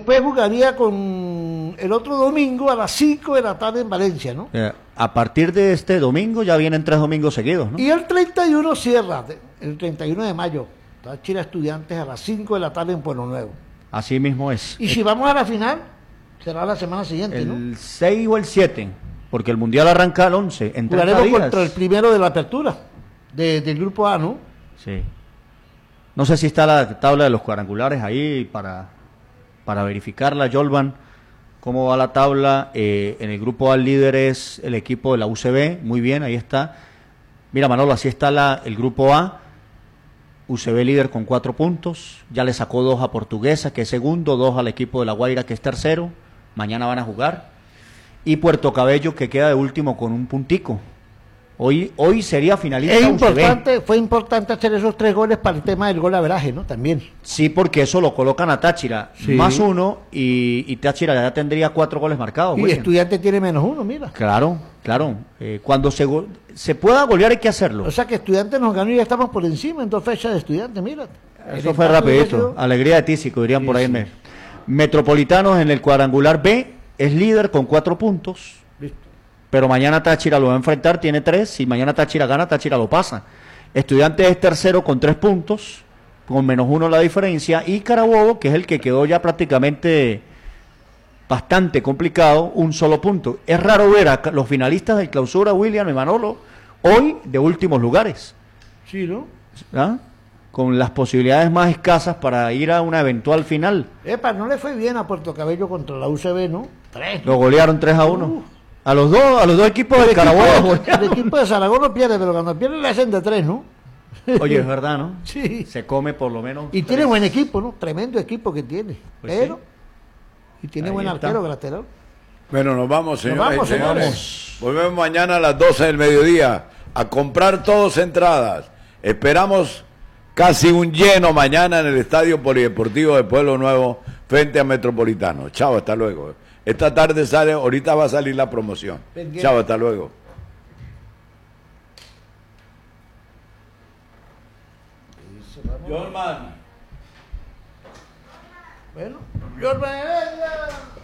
después jugaría con el otro domingo a las 5 de la tarde en Valencia, ¿no? A partir de este domingo ya vienen 3 domingos seguidos, ¿no? Y el 31 cierra, el 31 de mayo, Táchira Estudiantes a las 5 de la tarde en Pueblo Nuevo. Así mismo es. Y si vamos a la final, será la semana siguiente, el ¿no? El 6 o el 7, porque el Mundial arranca el 11. Jugaremos contra el primero de la apertura, del grupo A, ¿no? Sí. No sé si está la tabla de los cuadrangulares ahí para verificarla, Jolvan. ¿Cómo va la tabla? En el grupo A el líder es el equipo de la UCB. Muy bien, ahí está. Mira, Manolo, así está el grupo A. UCB líder con 4 puntos. Ya le sacó 2 a Portuguesa, que es segundo. 2 al equipo de La Guaira, que es tercero. Mañana van a jugar. Y Puerto Cabello, que queda de último con un puntico. Hoy sería finalista. Fue importante hacer esos 3 goles para el tema del gol averaje, ¿no? También. Sí, porque eso lo colocan a Táchira, sí, más 1, y Táchira ya tendría 4 goles marcados. Y William. Estudiante tiene -1, mira. Claro. Cuando se pueda golear hay que hacerlo. O sea que Estudiante nos ganó y ya estamos por encima en 2 fechas de Estudiante, mira. Eso fue rapidito. Alegría de tísico, dirían sí, por ahí. Sí. Metropolitanos en el cuadrangular B es líder con 4 puntos. Listo. Pero mañana Táchira lo va a enfrentar, tiene 3. Si mañana Táchira gana, Táchira lo pasa. Estudiantes es tercero con 3 puntos, con -1 la diferencia. Y Carabobo, que es el que quedó ya prácticamente bastante complicado, 1 solo punto. Es raro ver a los finalistas del clausura, William y Manolo, hoy de últimos lugares. Sí, ¿no? ¿Ah? Con las posibilidades más escasas para ir a una eventual final. No le fue bien a Puerto Cabello contra la UCB, ¿no? 3. Lo golearon 3-1. A los dos equipos de Carabobo. El equipo de Zaragoza no pierde, pero cuando pierde le hacen de 3, ¿no? Oye, es verdad, ¿no? Sí. Se come por lo menos. Y 3. Tiene buen equipo, ¿no? Tremendo equipo que tiene. Pues pero. Sí. Y tiene buen arquero, Graterol. Bueno, nos vamos, señor. Nos vamos, señores. Volvemos mañana a las 12 del mediodía a comprar todos entradas. Esperamos casi un lleno mañana en el Estadio Polideportivo de Pueblo Nuevo frente a Metropolitano. Chao, hasta luego. Esta tarde sale, ahorita va a salir la promoción. Chao, hasta luego. Jorman. Bueno, Jorman.